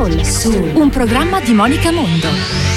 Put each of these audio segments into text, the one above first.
un programma di Monica Mondo.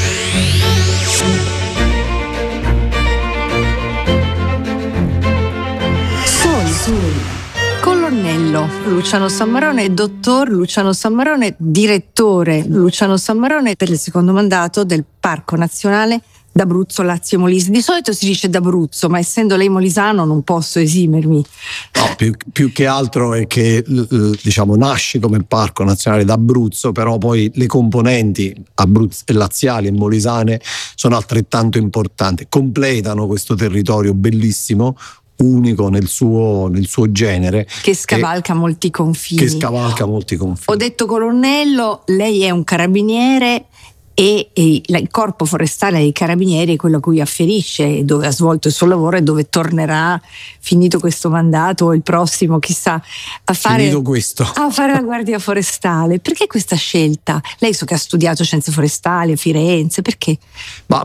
Colonnello Luciano Sammarone, dottor Luciano Sammarone, direttore Luciano Sammarone per il secondo mandato del Parco Nazionale d'Abruzzo, Lazio e Molise. Di solito si dice d'Abruzzo, ma essendo lei molisano non posso esimermi. No, più che altro è che diciamo nasce come Parco Nazionale d'Abruzzo, però poi le componenti laziali e molisane sono altrettanto importanti, completano questo territorio bellissimo, unico nel suo genere, che scavalca molti confini. Ho detto colonnello, lei è un carabiniere e il corpo forestale dei carabinieri è quello a cui afferisce, dove ha svolto il suo lavoro e dove tornerà, finito questo mandato o il prossimo, chissà, a fare la guardia forestale. Perché questa scelta? Lei so che ha studiato scienze forestali a Firenze, perché? Ma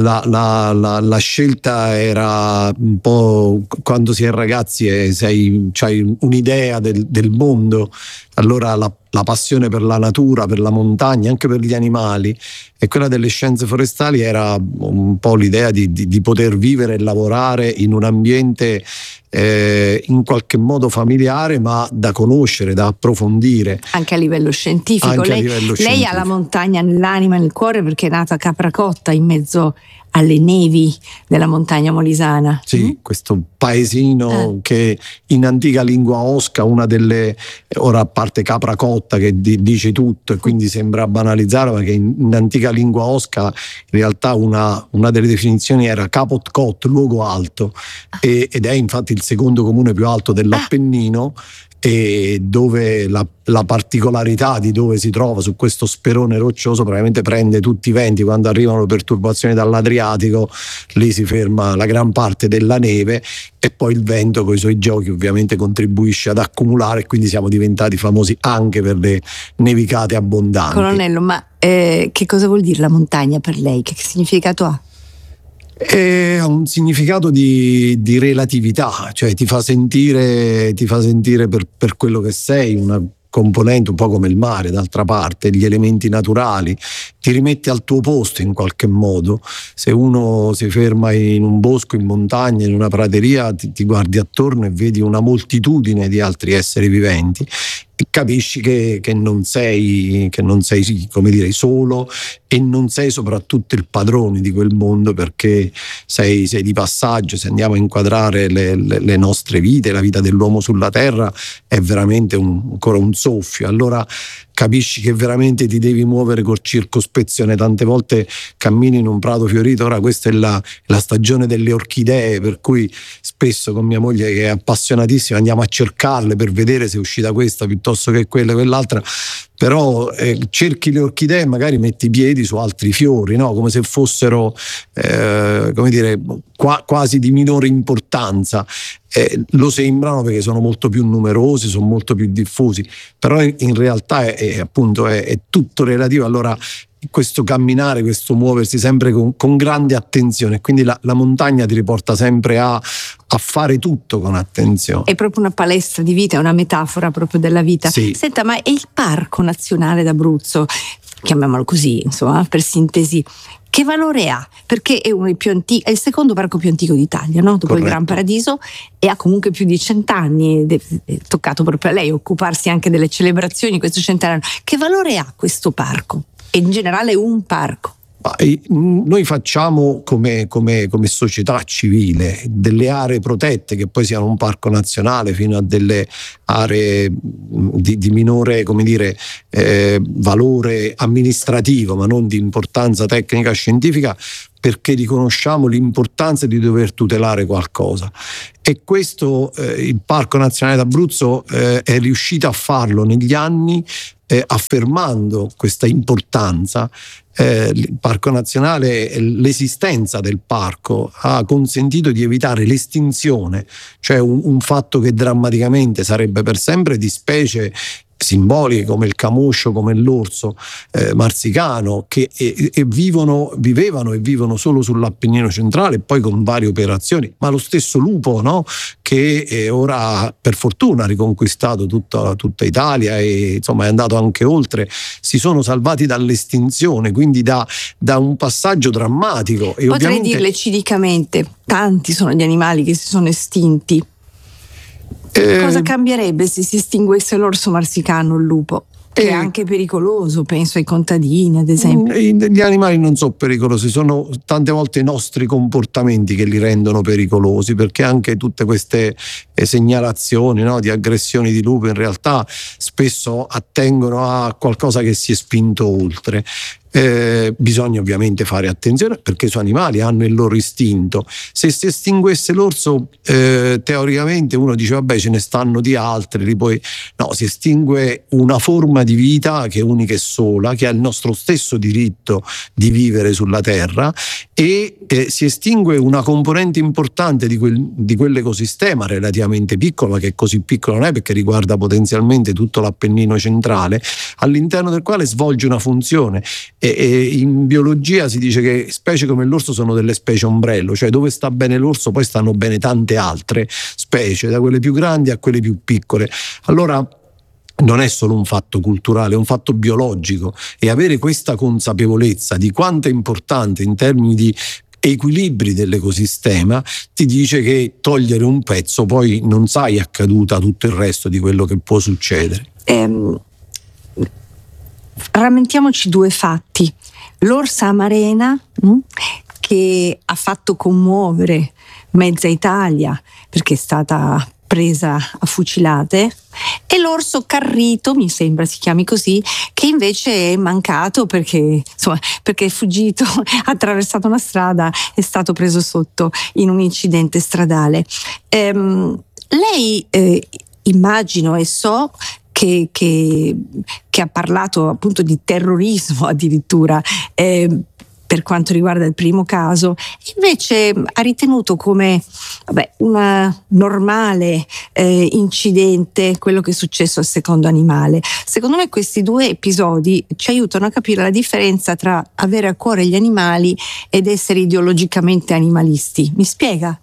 la scelta era un po' quando si è ragazzi e c'hai un'idea del mondo, allora la passione per la natura, per la montagna, anche per gli animali, e quella delle scienze forestali era un po' l'idea di poter vivere e lavorare in un ambiente in qualche modo familiare, ma da conoscere, da approfondire. Anche a livello scientifico. Lei ha la montagna nell'anima e nel cuore, perché è nata a Capracotta, in mezzo alle nevi della montagna molisana. Sì, questo paesino che in antica lingua osca, una delle, ora a parte Capracotta che dice tutto e quindi sembra banalizzare, ma che in antica lingua osca in realtà una delle definizioni era Capot Cot, luogo alto, ed è infatti il secondo comune più alto dell'Appennino, e dove la particolarità di dove si trova su questo sperone roccioso probabilmente prende tutti i venti. Quando arrivano perturbazioni dall'Adriatico, lì si ferma la gran parte della neve, e poi il vento con i suoi giochi ovviamente contribuisce ad accumulare, e quindi siamo diventati famosi anche per le nevicate abbondanti. Colonnello, ma che cosa vuol dire la montagna per lei? Che significato ha? Ha un significato di relatività, cioè ti fa sentire per quello che sei, una componente un po' come il mare, d'altra parte, gli elementi naturali, ti rimetti al tuo posto in qualche modo. Se uno si ferma in un bosco, in montagna, in una prateria, ti guardi attorno e vedi una moltitudine di altri esseri viventi, e capisci che non sei come dire solo, e non sei soprattutto il padrone di quel mondo, perché sei di passaggio. Se andiamo a inquadrare le nostre vite, la vita dell'uomo sulla terra è veramente ancora un soffio. Allora capisci che veramente ti devi muovere con circospezione. Tante volte cammini in un prato fiorito, ora questa è la stagione delle orchidee, per cui spesso con mia moglie, che è appassionatissima, andiamo a cercarle per vedere se è uscita questa piuttosto che quella e quell'altra, però cerchi le orchidee e magari metti i piedi su altri fiori, no? Come se fossero come dire quasi di minore importanza. Lo sembrano perché sono molto più numerosi, sono molto più diffusi, però in realtà è tutto relativo. Allora questo camminare, questo muoversi sempre con grande attenzione, quindi la montagna ti riporta sempre a fare tutto con attenzione. È proprio una palestra di vita, è una metafora proprio della vita. Sì. Senta, ma è il Parco Nazionale d'Abruzzo, chiamiamolo così, insomma, per sintesi, che valore ha? Perché è uno dei più antichi, è il secondo parco più antico d'Italia, no? Dopo Corretto. il Gran Paradiso, e ha comunque più di 100 anni, è toccato proprio a lei occuparsi anche delle celebrazioni di questo centenario. Che valore ha questo parco? E in generale un parco? Noi facciamo come società civile delle aree protette, che poi siano un parco nazionale fino a delle aree di minore, come dire, valore amministrativo, ma non di importanza tecnica scientifica, perché riconosciamo l'importanza di dover tutelare qualcosa. E questo il Parco Nazionale d'Abruzzo è riuscito a farlo negli anni, affermando questa importanza. Il Parco Nazionale, l'esistenza del parco ha consentito di evitare l'estinzione, cioè un fatto che drammaticamente sarebbe per sempre di specie simboliche come il camoscio, come l'orso marsicano, che vivevano e vivono solo sull'Appennino centrale e poi con varie operazioni, ma lo stesso lupo, no? Che ora per fortuna ha riconquistato tutta Italia e insomma è andato anche oltre, si sono salvati dall'estinzione, quindi da un passaggio drammatico. E potrei dirle cinicamente, tanti sono gli animali che si sono estinti. Cosa cambierebbe se si estinguesse l'orso marsicano, il lupo? Che è anche pericoloso, penso ai contadini ad esempio. Gli animali non sono pericolosi, sono tante volte i nostri comportamenti che li rendono pericolosi, perché anche tutte queste segnalazioni, no, di aggressioni di lupo in realtà spesso attengono a qualcosa che si è spinto oltre. Bisogna ovviamente fare attenzione perché sono animali, hanno il loro istinto. Se si estinguesse l'orso, teoricamente uno dice vabbè ce ne stanno di altri, poi no, si estingue una forma di vita che è unica e sola, che ha il nostro stesso diritto di vivere sulla terra, e si estingue una componente importante di quell'ecosistema relativamente piccolo, ma che così piccolo non è perché riguarda potenzialmente tutto l'Appennino centrale, all'interno del quale svolge una funzione. E in biologia si dice che specie come l'orso sono delle specie ombrello, cioè dove sta bene l'orso poi stanno bene tante altre specie, da quelle più grandi a quelle più piccole. Allora non è solo un fatto culturale, è un fatto biologico, e avere questa consapevolezza di quanto è importante in termini di equilibri dell'ecosistema ti dice che togliere un pezzo poi non sai accaduta tutto il resto di quello che può succedere. Rammentiamoci due fatti. L'orsa amarena che ha fatto commuovere mezza Italia perché è stata presa a fucilate, e l'orso carrito, mi sembra si chiami così, che invece è mancato perché è fuggito, ha attraversato una strada, è stato preso sotto in un incidente stradale. Lei immagino e so che ha parlato appunto di terrorismo addirittura per quanto riguarda il primo caso, invece ha ritenuto come un normale incidente quello che è successo al secondo animale. Secondo me questi due episodi ci aiutano a capire la differenza tra avere a cuore gli animali ed essere ideologicamente animalisti. Mi spiega?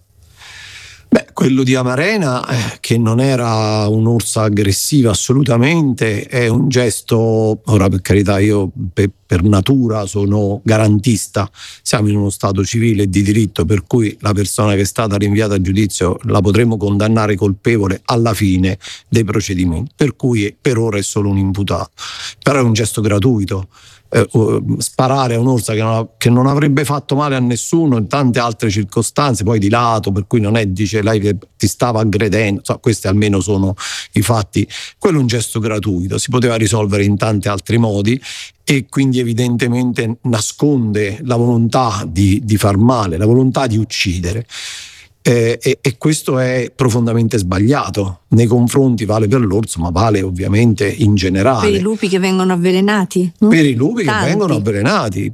Quello di Amarena, che non era un'orsa aggressiva assolutamente, è un gesto, ora per carità io per natura sono garantista, siamo in uno stato civile e di diritto per cui la persona che è stata rinviata a giudizio la potremo condannare colpevole alla fine dei procedimenti, per cui per ora è solo un imputato, però è un gesto gratuito. Sparare a un'orsa che non avrebbe fatto male a nessuno in tante altre circostanze, poi di lato, per cui non è, dice lei che ti stava aggredendo, questi almeno sono i fatti. Quello è un gesto gratuito, si poteva risolvere in tanti altri modi e quindi evidentemente nasconde la volontà di far male, la volontà di uccidere. E questo è profondamente sbagliato nei confronti, vale per l'orso ma vale ovviamente in generale. Per i lupi che vengono avvelenati? Per i lupi che vengono avvelenati,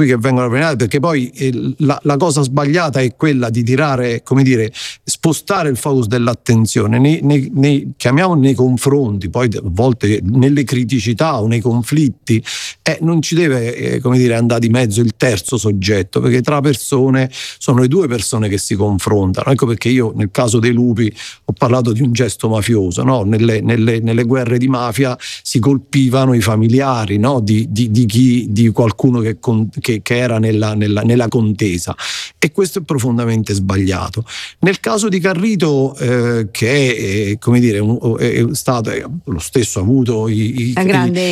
perché poi la cosa sbagliata è quella di tirare, come dire, spostare il focus dell'attenzione chiamiamo nei confronti, poi a volte nelle criticità o nei conflitti, non ci deve andare di mezzo il terzo soggetto, perché tra persone sono le due persone che si confrontano. Ecco perché io nel caso dei lupi ho parlato di un gesto mafioso, no? Nelle guerre di mafia si colpivano i familiari, no? di qualcuno che era nella contesa, e questo è profondamente sbagliato. Nel caso di Carrito, che è stato lo stesso, ha avuto una grande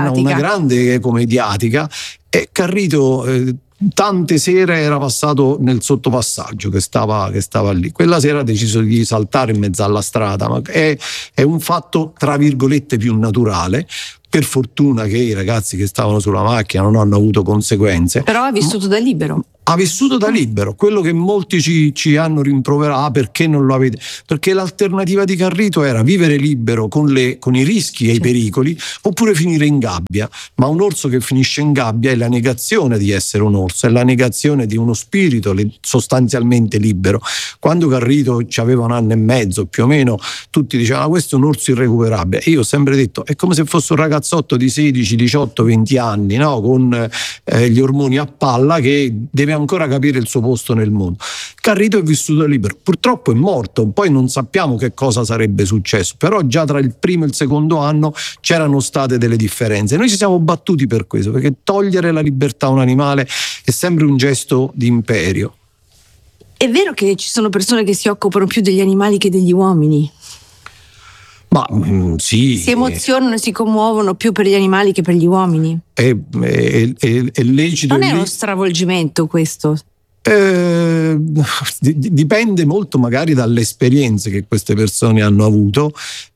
comediatica, e Carrito tante sere era passato nel sottopassaggio che stava lì. Quella sera ha deciso di saltare in mezzo alla strada, ma è un fatto tra virgolette più naturale, Per fortuna che i ragazzi che stavano sulla macchina non hanno avuto conseguenze. Però ha vissuto da libero. Ha vissuto da libero, quello che molti ci hanno rimproverato, perché non lo avete? Perché l'alternativa di Carrito era vivere libero con i rischi e i pericoli, oppure finire in gabbia. Ma un orso che finisce in gabbia è la negazione di essere un orso, è la negazione di uno spirito sostanzialmente libero. Quando Carrito aveva 1 anno e mezzo più o meno, tutti dicevano questo è un orso irrecuperabile. E io ho sempre detto è come se fosse un ragazzotto di 16, 18, 20 anni, no? Con gli ormoni a palla, che deve ancora capire il suo posto nel mondo. Carrito è vissuto libero, purtroppo è morto, poi non sappiamo che cosa sarebbe successo, però già tra il primo e il secondo anno c'erano state delle differenze. Noi ci siamo battuti per questo, perché togliere la libertà a un animale è sempre un gesto di imperio. È vero che ci sono persone che si occupano più degli animali che degli uomini? Ma sì. Si emozionano e si commuovono più per gli animali che per gli uomini? È lecito. Non è uno stravolgimento questo? Dipende molto magari dalle esperienze che queste persone hanno avuto.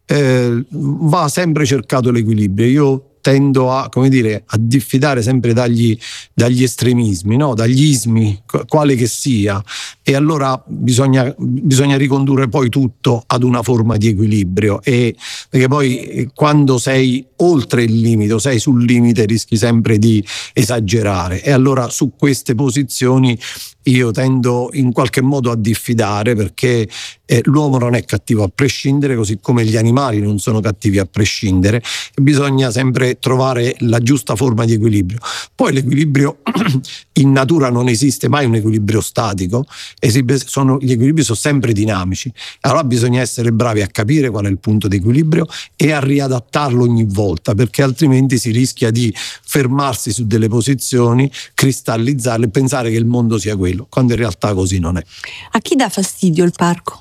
Va sempre cercato l'equilibrio. Io tendo a diffidare sempre dagli estremismi, no? Dagli ismi, quale che sia, e allora bisogna ricondurre poi tutto ad una forma di equilibrio, perché poi quando sei oltre il limite o sei sul limite rischi sempre di esagerare, e allora su queste posizioni io tendo in qualche modo a diffidare, perché l'uomo non è cattivo a prescindere, così come gli animali non sono cattivi a prescindere, e bisogna sempre trovare la giusta forma di equilibrio. Poi l'equilibrio in natura non esiste mai un equilibrio statico, gli equilibri sono sempre dinamici, allora bisogna essere bravi a capire qual è il punto di equilibrio e a riadattarlo ogni volta, perché altrimenti si rischia di fermarsi su delle posizioni, cristallizzarle e pensare che il mondo sia quello, quando in realtà così non è. A chi dà fastidio il parco?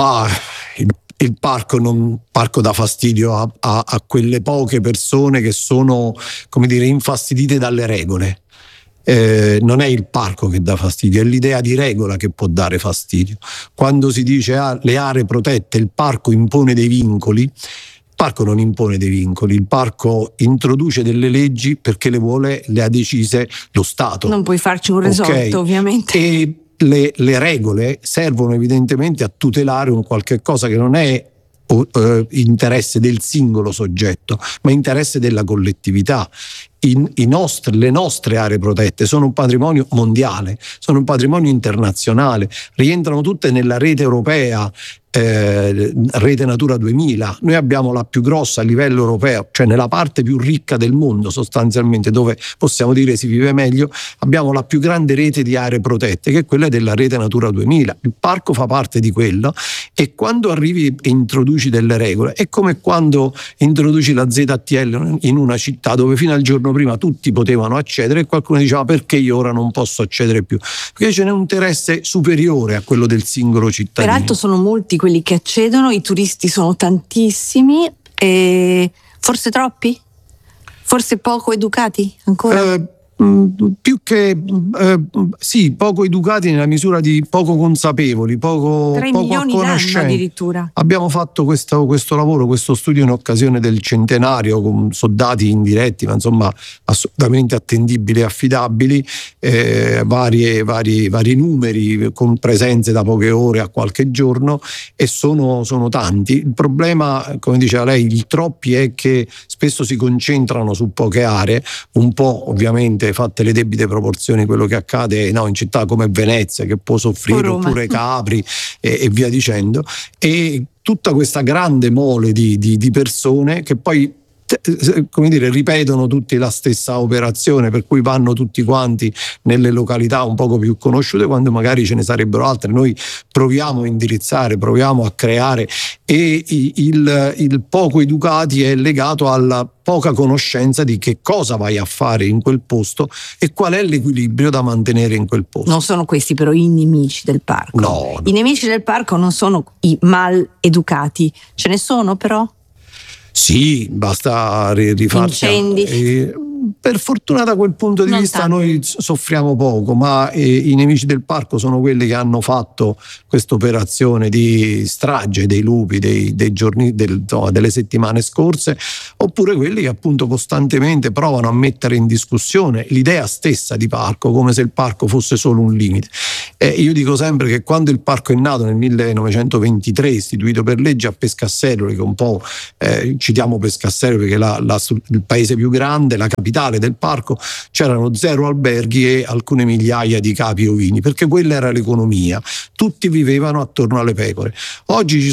Il parco dà fastidio a quelle poche persone che sono, infastidite dalle regole. Non è il parco che dà fastidio, è l'idea di regola che può dare fastidio. Quando si dice le aree protette, il parco impone dei vincoli. Il parco non impone dei vincoli, il parco introduce delle leggi perché le ha decise lo Stato. Non puoi farci un resort, ovviamente. E le regole servono evidentemente a tutelare un qualche cosa che non è interesse del singolo soggetto, ma interesse della collettività. Le nostre aree protette sono un patrimonio mondiale, sono un patrimonio internazionale, rientrano tutte nella rete europea, rete Natura 2000. Noi abbiamo la più grossa a livello europeo, cioè nella parte più ricca del mondo sostanzialmente, dove possiamo dire si vive meglio, abbiamo la più grande rete di aree protette, che è quella della rete Natura 2000. Il parco fa parte di quello, e quando arrivi e introduci delle regole è come quando introduci la ZTL in una città dove fino al giorno prima tutti potevano accedere, e qualcuno diceva perché io ora non posso accedere più, perché ce n'è un interesse superiore a quello del singolo cittadino. Peraltro sono molti quelli che accedono, i turisti sono tantissimi, e forse troppi? Forse poco educati ancora? Più che sì, poco educati nella misura di poco consapevoli, poco 3 milioni conoscenti. Addirittura. Abbiamo fatto questo lavoro, questo studio in occasione del centenario, con soldati indiretti, ma insomma assolutamente attendibili e affidabili, vari numeri, con presenze da poche ore a qualche giorno, e sono tanti. Il problema, come diceva lei, il troppi, è che spesso si concentrano su poche aree, un po' ovviamente fatte le debite proporzioni quello che accade in città come Venezia, che può soffrire, oppure Capri e via dicendo, e tutta questa grande mole di persone che poi ripetono tutti la stessa operazione, per cui vanno tutti quanti nelle località un poco più conosciute quando magari ce ne sarebbero altre. Noi proviamo a indirizzare, proviamo a creare, e il poco educati è legato alla poca conoscenza di che cosa vai a fare in quel posto e qual è l'equilibrio da mantenere in quel posto. Non sono questi però i nemici del parco. No. I nemici del parco non sono i mal educati, ce ne sono però? Sì, basta rifarsi. Incendi. Per fortuna da quel punto di vista tanto. Noi soffriamo poco, ma i nemici del parco sono quelli che hanno fatto questa operazione di strage dei lupi dei giorni delle settimane scorse, oppure quelli che appunto costantemente provano a mettere in discussione l'idea stessa di parco, come se il parco fosse solo un limite. Io dico sempre che quando il parco è nato nel 1923, istituito per legge a Pescasseroli, che un po' citiamo Pescasseroli perché il paese più grande, la capitale del parco, c'erano 0 alberghi e alcune migliaia di capi ovini, perché quella era l'economia, tutti vivevano attorno alle pecore. Oggi ci